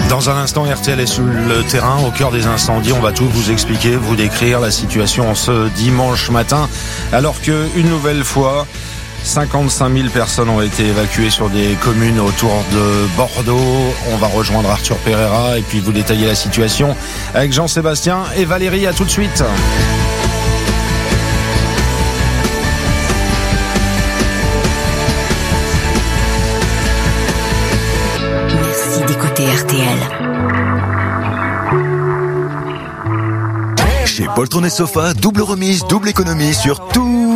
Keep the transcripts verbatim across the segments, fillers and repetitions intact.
Dans un instant, R T L est sur le terrain, au cœur des incendies. On va tout vous expliquer, vous décrire la situation ce dimanche matin, alors que une nouvelle fois, cinquante-cinq mille personnes ont été évacuées sur des communes autour de Bordeaux. On va rejoindre Arthur Pereira et puis vous détailler la situation avec Jean-Sébastien et Valérie. À tout de suite. Merci d'écouter R T L. Chez Poltron et Sofa, double remise, double économie sur tous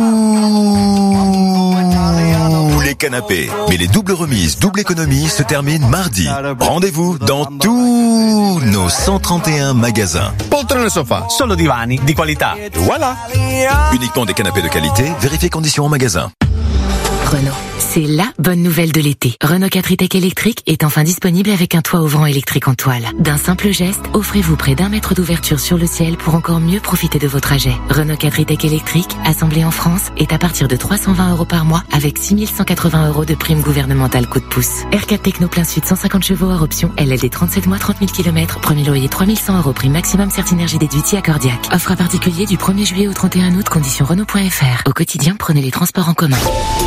les canapés. Mais les doubles remises, double économie se terminent mardi. Rendez-vous dans tous nos cent trente et un magasins. Poltron et Sofa, solo divani di qualità. Voilà. Uniquement des canapés de qualité, vérifiez conditions en magasin. Renault, c'est la bonne nouvelle de l'été. Renault quatre e-Tech électrique est enfin disponible avec un toit ouvrant électrique en toile. D'un simple geste, offrez-vous près d'un mètre d'ouverture sur le ciel pour encore mieux profiter de vos trajets. Renault quatre e-Tech électrique, assemblé en France, est à partir de trois cent vingt euros par mois avec six mille cent quatre-vingts euros de prime gouvernementale coup de pouce. R quatre Techno plein sud cent cinquante chevaux hors option, L L D trente-sept mois trente mille kilomètres, premier loyer trois mille cent euros prime maximum Certinergie déduit accordiaque. Offre à particulier du premier juillet au trente et un août, conditions Renault point F R. Au quotidien, prenez les transports en commun.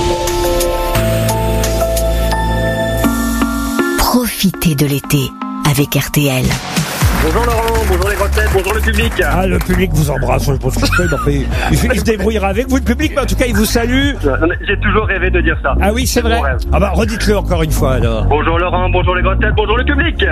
Profitez de l'été avec R T L. Bonjour Laurent, bonjour les grosses têtes, bonjour le public. Ah, le public vous embrasse, je pense que je peux, mais il, il se débrouillera avec vous, le public, mais en tout cas, il vous salue. J'ai toujours rêvé de dire ça. Ah oui, c'est, c'est vrai. Ah bah, redites-le encore une fois, alors. Bonjour Laurent, bonjour les grosses têtes, bonjour le public.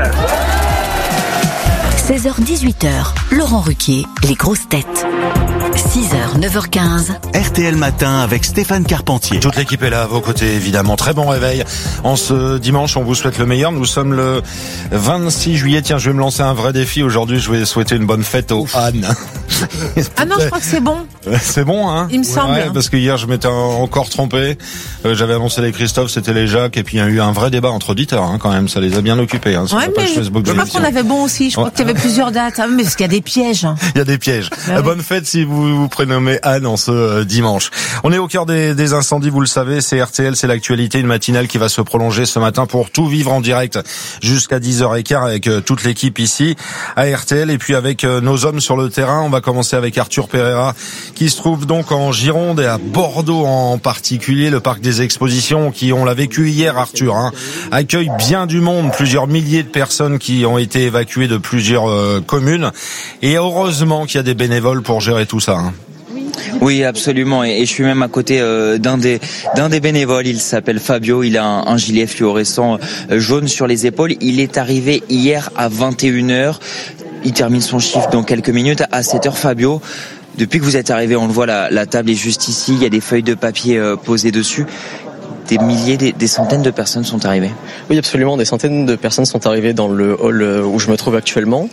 seize heures dix-huit heures, Laurent Ruquier, les grosses têtes. six heures, neuf heures quinze. R T L Matin avec Stéphane Carpentier. Toute l'équipe est là à vos côtés, évidemment. Très bon réveil. En ce dimanche, on vous souhaite le meilleur. Nous sommes le vingt-six juillet. Tiens, je vais me lancer un vrai défi. Aujourd'hui, je vais souhaiter une bonne fête aux Anne. Ah non, je crois que c'est bon. C'est bon, hein? Il me semble. Ouais, parce que hier, je m'étais encore trompé. Euh, j'avais annoncé les Christophe, c'était les Jacques. Et puis, il y a eu un vrai débat entre auditeurs, hein, quand même. Ça les a bien occupés, hein, sur ouais, la page mais Facebook. je crois qu'on avait bon aussi. Je crois ouais. qu'il y avait plusieurs dates. Hein, mais parce qu'il y a des pièges. Il y a des pièges. Bah oui. Bonne fête si vous vous prénommez Anne en ce euh, dimanche. On est au cœur des, des incendies, vous le savez, c'est R T L, c'est l'actualité, une matinale qui va se prolonger ce matin pour tout vivre en direct jusqu'à dix heures quinze avec euh, toute l'équipe ici à R T L et puis avec euh, nos hommes sur le terrain. On va commencer avec Arthur Pereira qui se trouve donc en Gironde et à Bordeaux en particulier, le parc des expositions qui, on l'a vécu hier Arthur, hein, accueille bien du monde, plusieurs milliers de personnes qui ont été évacuées de plusieurs euh, communes et heureusement qu'il y a des bénévoles pour gérer tout ça. Hein. Oui, absolument. Et, et je suis même à côté euh, d'un des d'un des bénévoles. Il s'appelle Fabio. Il a un, un gilet fluorescent euh, jaune sur les épaules. Il est arrivé hier à vingt et une heures. Il termine son chiffre dans quelques minutes. À sept heures, Fabio, depuis que vous êtes arrivé, on le voit, la, la table est juste ici. Il y a des feuilles de papier euh, posées dessus. Des milliers, des, des centaines de personnes sont arrivées. Oui, absolument. Des centaines de personnes sont arrivées dans le hall où je me trouve actuellement.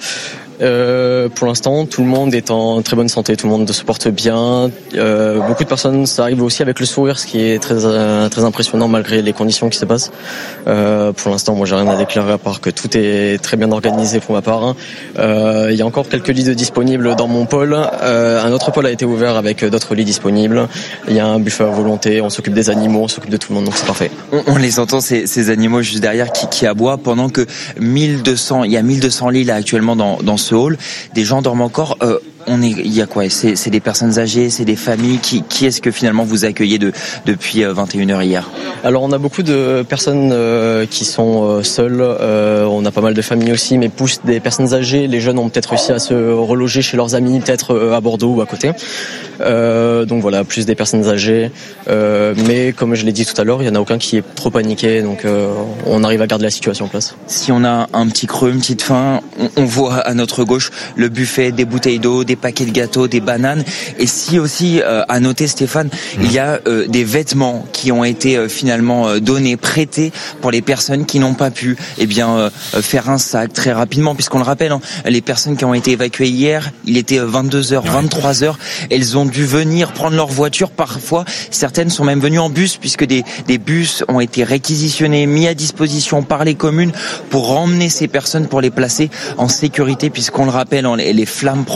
Euh, pour l'instant, tout le monde est en très bonne santé, tout le monde se porte bien. Euh, beaucoup de personnes arrivent aussi avec le sourire, ce qui est très euh, très impressionnant malgré les conditions qui se passent. Euh, pour l'instant, moi, j'ai rien à déclarer à part que tout est très bien organisé pour ma part. Hein. Euh, il y a encore quelques lits disponibles dans mon pôle. Euh, un autre pôle a été ouvert avec d'autres lits disponibles. Il y a un buffet à volonté. On s'occupe des animaux, on s'occupe de tout le monde, donc c'est parfait. On, on les entend ces, ces animaux juste derrière qui, qui aboient pendant que mille deux cents, il y a mille deux cents lits là actuellement dans dans ce hall, des gens dorment encore. Euh, on est, il y a quoi? C'est, c'est des personnes âgées, c'est des familles. Qui, qui est-ce que finalement vous accueillez de, depuis vingt et une heures hier? Alors on a beaucoup de personnes euh, qui sont euh, seules. Euh, on a pas mal de familles aussi, mais plus des personnes âgées. Les jeunes ont peut-être réussi à se reloger chez leurs amis, peut-être euh, à Bordeaux ou à côté. Euh, donc voilà, plus des personnes âgées. Euh, mais comme je l'ai dit tout à l'heure, il y en a aucun qui est trop paniqué. Donc euh, on arrive à garder la situation en place. Si on a un petit creux, une petite faim, on, on voit à notre gauche le buffet, des bouteilles d'eau, des paquets de gâteaux, des bananes. Et si aussi, euh, à noter Stéphane, mmh. il y a euh, des vêtements qui ont été euh, finalement euh, donnés, prêtés pour les personnes qui n'ont pas pu eh bien euh, faire un sac très rapidement, puisqu'on le rappelle, hein, les personnes qui ont été évacuées hier, il était vingt-deux heures, vingt-trois heures, elles ont dû venir prendre leur voiture. Parfois, certaines sont même venues en bus, puisque des, des bus ont été réquisitionnés, mis à disposition par les communes pour emmener ces personnes, pour les placer en sécurité, puisqu'on le rappelle, hein, les, les flammes progressent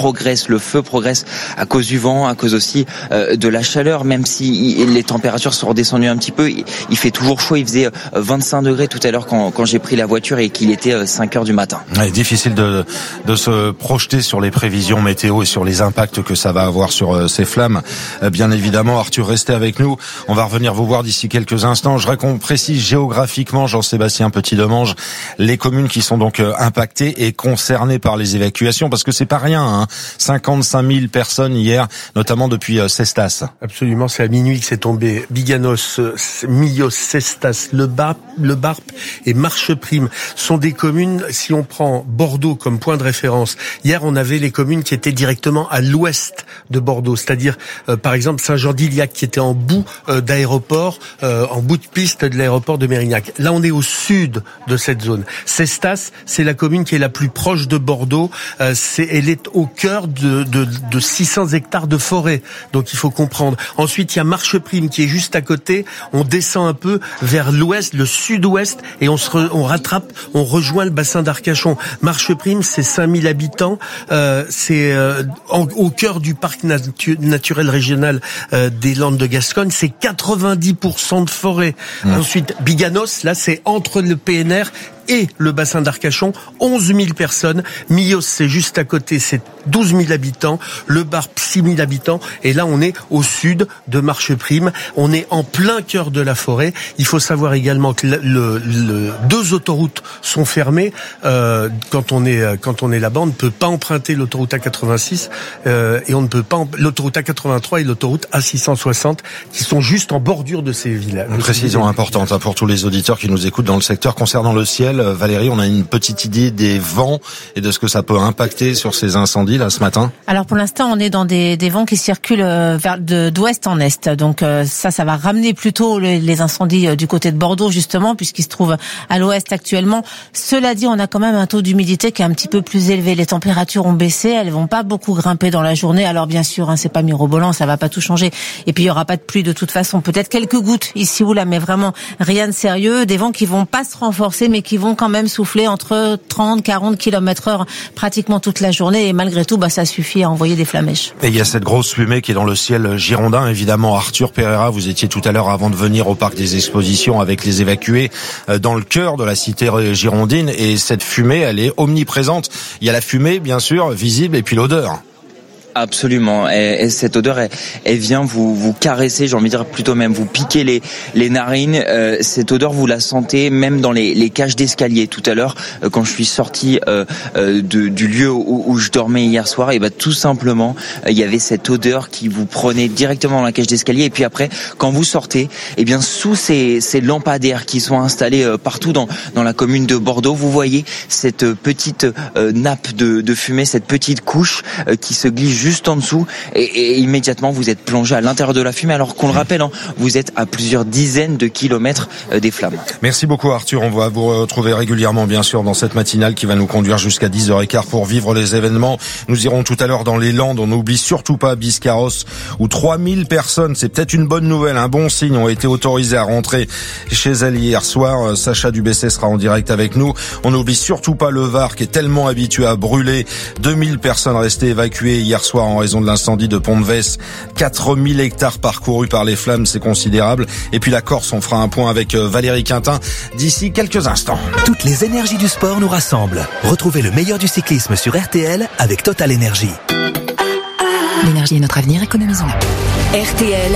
progresse, le feu progresse à cause du vent, à cause aussi euh, de la chaleur, même si il, les températures sont redescendues un petit peu, il, il fait toujours chaud, il faisait vingt-cinq degrés tout à l'heure quand, quand j'ai pris la voiture et qu'il était cinq heures du matin. Ouais, difficile de, de se projeter sur les prévisions météo et sur les impacts que ça va avoir sur euh, ces flammes. Euh, bien évidemment, Arthur, restez avec nous. On va revenir vous voir d'ici quelques instants. Je voudrais qu'on précise géographiquement, Jean-Sébastien Petit-Demange, les communes qui sont donc euh, impactées et concernées par les évacuations, parce que c'est pas rien, hein. cinquante-cinq mille personnes hier, notamment depuis euh, Cestas. Absolument, c'est à minuit que c'est tombé. Biganos, Millos, Cestas, Le Barp, Le Barp et Marcheprime sont des communes, si on prend Bordeaux comme point de référence, hier on avait les communes qui étaient directement à l'ouest de Bordeaux, c'est-à-dire euh, par exemple Saint-Jean-d'Iliac qui était en bout euh, d'aéroport, euh, en bout de piste de l'aéroport de Mérignac. Là on est au sud de cette zone. Cestas, c'est la commune qui est la plus proche de Bordeaux, euh, c'est, elle est au cœur de, de, de six cents hectares de forêt, donc il faut comprendre. Ensuite il y a Marcheprime qui est juste à côté, on descend un peu vers l'ouest, le sud-ouest, et on se re, on rattrape, on rejoint le bassin d'Arcachon. Marcheprime, c'est cinq mille habitants, euh, c'est euh, en, au cœur du parc natu- naturel régional euh, des Landes de Gascogne, c'est quatre-vingt-dix pour cent de forêt. Mmh. Ensuite, Biganos, là c'est entre le P N R et le bassin d'Arcachon, onze mille personnes. Millos, c'est juste à côté, c'est douze mille habitants. Le Barp, six mille habitants. Et là, on est au sud de Marcheprime. On est en plein cœur de la forêt. Il faut savoir également que le, le, le deux autoroutes sont fermées. Euh, quand on est quand on est là-bas, on ne peut pas emprunter l'autoroute A quatre-vingt-six euh, et on ne peut pas emp- l'autoroute A quatre-vingt-trois et l'autoroute A six cent soixante qui sont juste en bordure de ces villes. Une précision importante hein, pour tous les auditeurs qui nous écoutent dans le secteur concernant le ciel. Valérie, on a une petite idée des vents et de ce que ça peut impacter sur ces incendies là ce matin. Alors pour l'instant, on est dans des, des vents qui circulent vers de, d'ouest en est. Donc euh, ça, ça va ramener plutôt les, les incendies du côté de Bordeaux justement, puisqu'ils se trouvent à l'ouest actuellement. Cela dit, on a quand même un taux d'humidité qui est un petit peu plus élevé. Les températures ont baissé, elles vont pas beaucoup grimper dans la journée. Alors bien sûr, hein, c'est pas mirobolant, ça va pas tout changer. Et puis il y aura pas de pluie de toute façon. Peut-être quelques gouttes ici ou là, mais vraiment rien de sérieux. Des vents qui vont pas se renforcer, mais qui vont quand même souffler entre trente à quarante kilomètres heure pratiquement toute la journée, et malgré tout, bah, ça suffit à envoyer des flamèches. Et il y a cette grosse fumée qui est dans le ciel girondin, évidemment. Arthur Pereira, vous étiez tout à l'heure avant de venir au parc des expositions avec les évacués dans le cœur de la cité girondine, et cette fumée, elle est omniprésente. Il y a la fumée, bien sûr, visible, et puis l'odeur. Absolument. Et, et cette odeur, elle, elle vient vous vous caresser, j'ai envie de dire plutôt même vous piquer les les narines. Euh, cette odeur, vous la sentez même dans les les cages d'escalier. Tout à l'heure, euh, quand je suis sorti euh, euh, de, du lieu où, où je dormais hier soir, et ben tout simplement, euh, il y avait cette odeur qui vous prenait directement dans la cage d'escalier. Et puis après, quand vous sortez, et bien sous ces ces lampadaires qui sont installés euh, partout dans dans la commune de Bordeaux, vous voyez cette petite euh, nappe de de fumée, cette petite couche euh, qui se glisse juste en dessous, et, et immédiatement vous êtes plongé à l'intérieur de la fumée, alors qu'on le rappelle, hein, vous êtes à plusieurs dizaines de kilomètres euh, des flammes. Merci beaucoup Arthur, on va vous retrouver régulièrement bien sûr dans cette matinale qui va nous conduire jusqu'à dix heures quinze pour vivre les événements. Nous irons tout à l'heure dans les Landes, on n'oublie surtout pas Biscarrosse où trois mille personnes, c'est peut-être une bonne nouvelle, un bon signe, ont été autorisées à rentrer chez elles hier soir. Sacha Dubessé sera en direct avec nous. On n'oublie surtout pas le Var qui est tellement habitué à brûler. deux mille personnes restées évacuées hier soir en raison de l'incendie de Pont-de-Vesse. quatre mille hectares parcourus par les flammes, c'est considérable. Et puis la Corse, on fera un point avec Valérie Quintin d'ici quelques instants. Toutes les énergies du sport nous rassemblent. Retrouvez le meilleur du cyclisme sur R T L avec Total Énergie. L'énergie est notre avenir, économisons-la. R T L.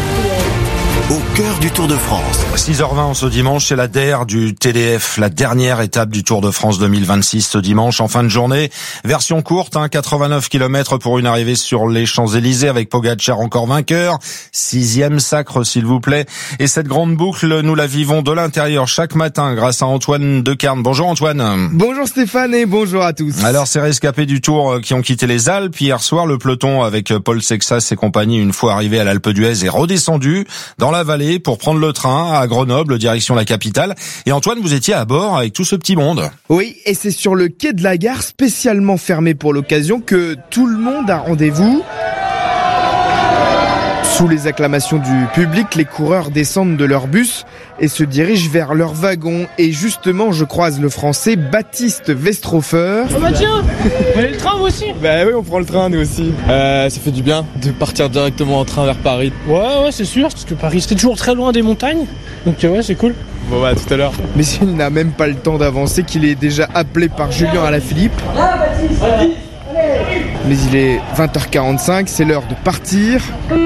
Au cœur du Tour de France. six heures vingt ce dimanche, c'est la D E R du T D F, la dernière étape du Tour de France deux mille vingt-six ce dimanche en fin de journée. Version courte, hein, quatre-vingt-neuf kilomètres pour une arrivée sur les Champs-Élysées avec Pogacar encore vainqueur. Sixième sacre s'il vous plaît. Et cette grande boucle, nous la vivons de l'intérieur chaque matin grâce à Antoine Decarne. Bonjour Antoine. Bonjour Stéphane et bonjour à tous. Alors ces rescapés du Tour qui ont quitté les Alpes hier soir, le peloton avec Paul Sexas et compagnie une fois arrivé à l'Alpe d'Huez est redescendu dans la vallée pour prendre le train à Grenoble, direction la capitale. Et Antoine, vous étiez à bord avec tout ce petit monde. Oui, et c'est sur le quai de la gare, spécialement fermé pour l'occasion, que tout le monde a rendez-vous. Sous les acclamations du public, les coureurs descendent de leur bus et se dirigent vers leur wagon. Et justement, je croise le Français Baptiste Westrofer. Oh bah tiens, vous prenez le train vous aussi? Bah oui, on prend le train nous aussi. Euh, ça fait du bien de partir directement en train vers Paris. Ouais, ouais, c'est sûr, parce que Paris c'était toujours très loin des montagnes. Donc ouais, c'est cool. Bon bah tout à l'heure. Mais il n'a même pas le temps d'avancer qu'il est déjà appelé par Julien Alaphilippe. Là, Baptiste, Baptiste. Mais il est vingt heures quarante-cinq, c'est l'heure de partir.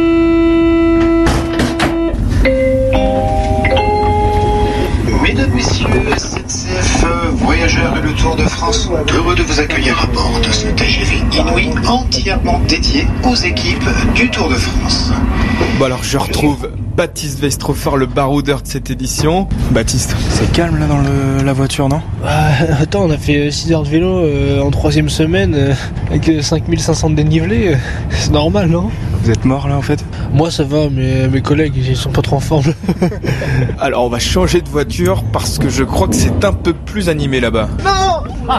Mesdames, Messieurs, S N C F Voyageurs et le Tour de France sont heureux de vous accueillir à bord de ce T G V Inouï entièrement dédié aux équipes du Tour de France. Bon alors je retrouve Baptiste Westrofer, le baroudeur de cette édition. Baptiste, c'est calme là dans le, la voiture, non? Bah, attends, on a fait six heures de vélo euh, en troisième semaine euh, avec cinq mille cinq cents de dénivelé. Euh, c'est normal, non? Vous êtes mort là en fait? Moi ça va, mais mes collègues ils sont pas trop en forme. Alors on va changer de voiture parce que je crois que c'est un peu plus animé là-bas. Non.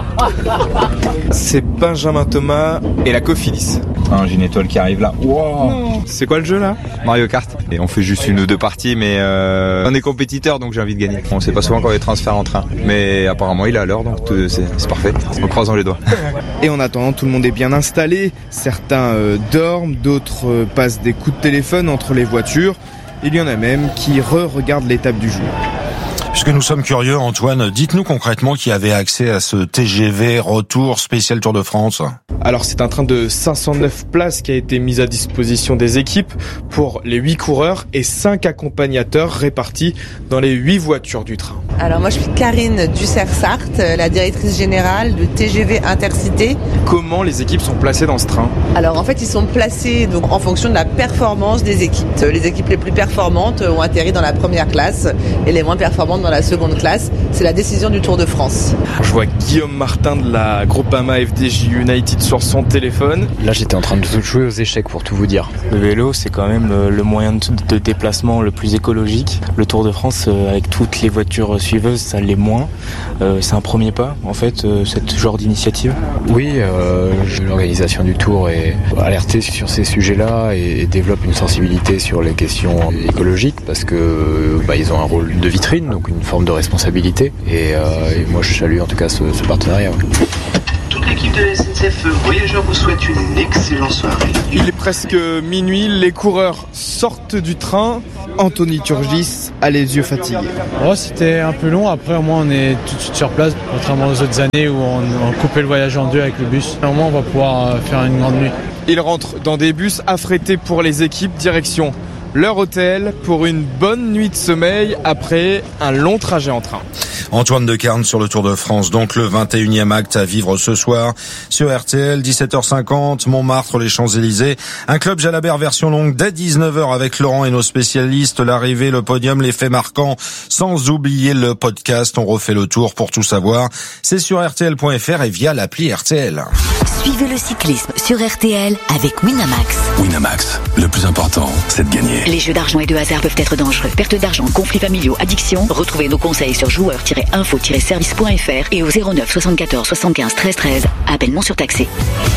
C'est Benjamin Thomas et la Cofidis. Ah, j'ai une étoile qui arrive là. Wow. C'est quoi le jeu là? Mario Kart. Et on fait juste une ou deux parties, mais euh, on est compétiteur donc j'ai envie de gagner. On sait pas souvent quand on les transfère en train, mais apparemment il est à l'heure donc c'est, c'est parfait. En croisant les doigts. Et en attendant, tout le monde est bien installé. Certains euh, dorment, d'autres euh, passent des coups de téléphone entre les voitures. Il y en a même qui re-regardent l'étape du jour. Puisque nous sommes curieux, Antoine, dites-nous concrètement qui avait accès à ce T G V retour spécial Tour de France. Alors c'est un train de cinq cent neuf places qui a été mis à disposition des équipes pour les huit coureurs et cinq accompagnateurs répartis dans les huit voitures du train. Alors moi je suis Karine Dussert-Sarthe, la directrice générale de T G V Intercité. Comment les équipes sont placées dans ce train? Alors en fait ils sont placés donc, en fonction de la performance des équipes. Les équipes les plus performantes ont atterri dans la première classe et les moins performantes dans la seconde classe. C'est la décision du Tour de France. Je vois Guillaume Martin de la Groupama F D J United sur son téléphone. Là j'étais en train de jouer aux échecs pour tout vous dire. Le vélo c'est quand même le, le moyen de, de déplacement le plus écologique. Le Tour de France euh, avec toutes les voitures suiveuses ça l'est moins. Euh, c'est un premier pas en fait euh, ce genre d'initiative. Oui, euh, l'organisation du Tour est alertée sur ces sujets-là et, et développe une sensibilité sur les questions écologiques parce que bah, ils ont un rôle de vitrine donc une forme de responsabilité et, euh, et moi je salue en tout cas ce, ce partenariat. Toute l'équipe de la S N C F Voyageurs vous souhaite une excellente soirée. Il est presque minuit, les coureurs sortent du train. Anthony Turgis a les yeux fatigués. Oh, c'était un peu long, après au moins on est tout de suite sur place, contrairement aux autres années où on, on coupait le voyage en deux avec le bus. Au moins on va pouvoir faire une grande nuit. Ils rentrent dans des bus affrétés pour les équipes, direction leur hôtel pour une bonne nuit de sommeil après un long trajet en train. Antoine Decarne sur le Tour de France, donc le vingt et unième acte à vivre ce soir sur R T L, dix-sept heures cinquante, Montmartre, les Champs-Élysées. Un club Jalabert version longue dès dix-neuf heures avec Laurent et nos spécialistes, l'arrivée, le podium, les faits marquants, sans oublier le podcast. On refait le tour pour tout savoir. C'est sur R T L point F R et via l'appli R T L. Suivez le cyclisme sur R T L avec Winamax. Winamax, le plus important, c'est de gagner. Les jeux d'argent et de hasard peuvent être dangereux. Perte d'argent, conflits familiaux, addiction. Retrouvez nos conseils sur joueurs tiret info tiret service point F R et au zéro neuf soixante-quatorze soixante-quinze treize treize. Appel non surtaxé.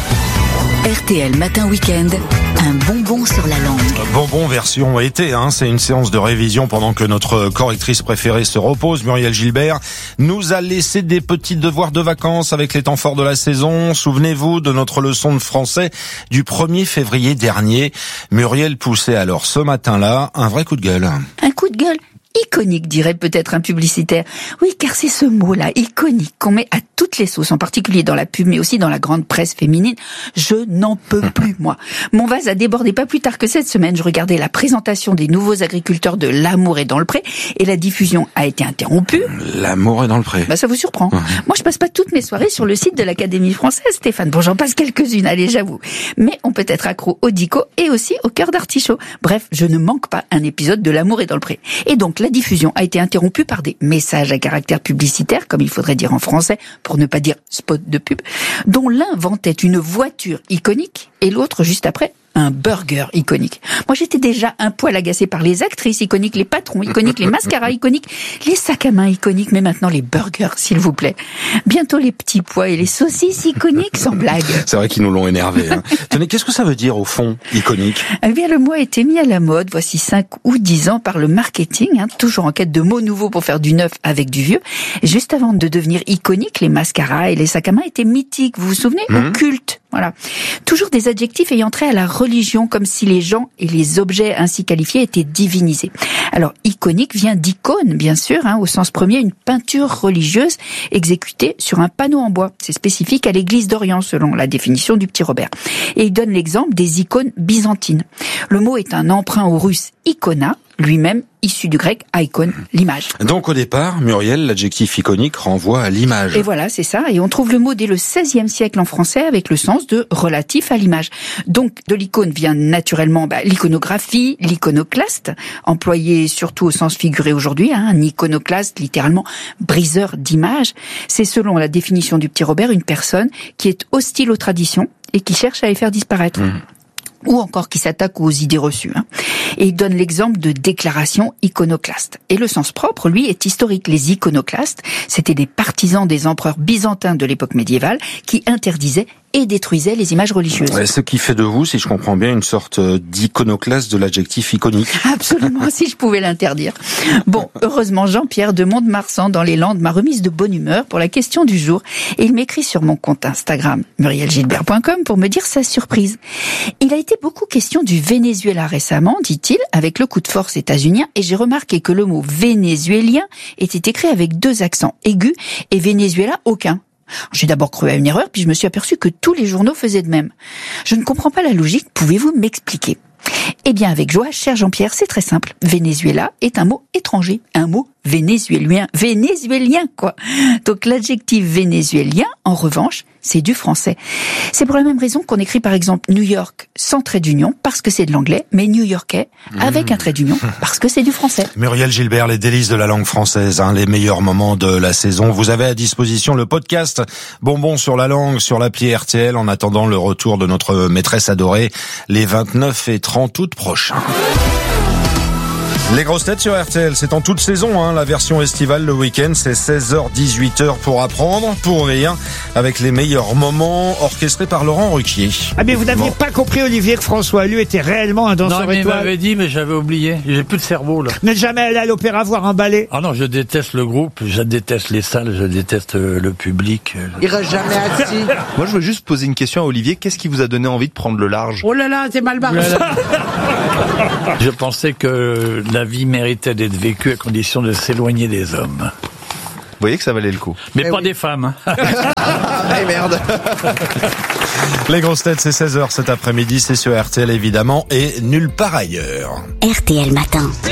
R T L Matin Week-end, un bonbon sur la langue. Bonbon version été, hein, c'est une séance de révision pendant que notre correctrice préférée se repose. Muriel Gilbert nous a laissé des petits devoirs de vacances avec les temps forts de la saison. Souvenez-vous de notre leçon de français du premier février dernier. Muriel poussait alors ce matin-là un vrai coup de gueule. Un coup de gueule iconique, dirait peut-être un publicitaire. Oui, car c'est ce mot-là, iconique, qu'on met à toutes les sauces, en particulier dans la pub, mais aussi dans la grande presse féminine. Je n'en peux plus, moi. Mon vase a débordé pas plus tard que cette semaine. Je regardais la présentation des nouveaux agriculteurs de L'amour est dans le pré, et la diffusion a été interrompue. L'amour est dans le pré. Bah, ça vous surprend. Mmh. Moi, je passe pas toutes mes soirées sur le site de l'Académie française, Stéphane. Bon, j'en passe quelques-unes, allez, j'avoue. Mais on peut être accro au dico et aussi au cœur d'artichaut. Bref, je ne manque pas un épisode de L'amour est dans le pré. Et donc, la diffusion a été interrompue par des messages à caractère publicitaire, comme il faudrait dire en français, pour ne pas dire spot de pub, dont l'un vantait une voiture iconique et l'autre, juste après, un burger iconique. Moi, j'étais déjà un poil agacée par les actrices iconiques, les patrons iconiques, les mascaras iconiques, les sacs à main iconiques, mais maintenant les burgers, s'il vous plaît. Bientôt les petits pois et les saucisses iconiques, sans blague. C'est vrai qu'ils nous l'ont énervé. Hein. Tenez, qu'est-ce que ça veut dire au fond, iconique ? Eh bien, le mot a été mis à la mode, voici cinq ou dix ans, par le marketing, hein, toujours en quête de mots nouveaux pour faire du neuf avec du vieux. Juste avant de devenir iconique, les mascaras et les sacs à main étaient mythiques, vous vous souvenez ? Mmh. Ou cultes. Voilà. Toujours des adjectifs ayant trait à la religion, comme si les gens et les objets ainsi qualifiés étaient divinisés. Alors, iconique vient d'icône, bien sûr, hein, au sens premier, une peinture religieuse exécutée sur un panneau en bois. C'est spécifique à l'église d'Orient, selon la définition du petit Robert. Et il donne l'exemple des icônes byzantines. Le mot est un emprunt au russe icona, lui-même issu du grec icon, l'image. Donc au départ, Muriel, l'adjectif iconique renvoie à l'image. Et voilà, c'est ça. Et on trouve le mot dès le seizième siècle en français avec le sens de relatif à l'image. Donc de l'icône vient naturellement bah, l'iconographie, l'iconoclaste, employé surtout au sens figuré aujourd'hui. Hein, un iconoclaste, littéralement briseur d'images. C'est selon la définition du petit Robert une personne qui est hostile aux traditions et qui cherche à les faire disparaître. Mmh. Ou encore qui s'attaque aux idées reçues. Hein. Et il donne l'exemple de déclaration iconoclaste. Et le sens propre, lui, est historique. Les iconoclastes, c'était des partisans des empereurs byzantins de l'époque médiévale qui interdisaient et détruisaient les images religieuses. Ouais, ce qui fait de vous, si je comprends bien, une sorte d'iconoclaste de l'adjectif iconique. Absolument, si je pouvais l'interdire. Bon, heureusement, Jean-Pierre de Mont-de-Marsan dans les Landes m'a remise de bonne humeur pour la question du jour. Et il m'écrit sur mon compte Instagram, muriel gilbert point com, pour me dire sa surprise. Il a été beaucoup question du Venezuela récemment, dit-il, avec le coup de force états-unien, et j'ai remarqué que le mot vénézuélien était écrit avec deux accents aigus et Venezuela aucun. J'ai d'abord cru à une erreur, puis je me suis aperçu que tous les journaux faisaient de même. Je ne comprends pas la logique, pouvez-vous m'expliquer ? Eh bien, avec joie, cher Jean-Pierre, c'est très simple. Venezuela est un mot étranger, un mot vénézuélien, vénézuélien, quoi. Donc, l'adjectif vénézuélien, en revanche, c'est du français. C'est pour la même raison qu'on écrit, par exemple, New York sans trait d'union, parce que c'est de l'anglais, mais new-yorkais avec mmh. un trait d'union, parce que c'est du français. Muriel Gilbert, les délices de la langue française, hein, les meilleurs moments de la saison. Vous avez à disposition le podcast Bonbons sur la langue sur l'appli R T L, en attendant le retour de notre maîtresse adorée, les vingt-neuf et trente août prochains. Les grosses têtes sur R T L, c'est en toute saison, hein. La version estivale le week-end, c'est seize heures dix-huit heures pour apprendre, pour rire, avec les meilleurs moments orchestrés par Laurent Ruquier. Ah mais vous n'aviez bon. pas compris, Olivier, que François Allu était réellement un danseur étoile. Non mais étoile. il m'avait dit, mais j'avais oublié. J'ai plus de cerveau là. Vous n'êtes jamais allé à l'opéra voir un ballet? Ah non, je déteste le groupe, je déteste les salles, je déteste le public. Il reste jamais assis. Moi je veux juste poser une question à Olivier. Qu'est-ce qui vous a donné envie de prendre le large? Oh là là, c'est mal barré. Je pensais que la vie méritait d'être vécue à condition de s'éloigner des hommes. Vous voyez que ça valait le coup. Mais eh pas oui. des femmes. Ah merde. Les grosses têtes, c'est seize heures cet après-midi, c'est sur R T L évidemment et nulle part ailleurs. R T L Matin.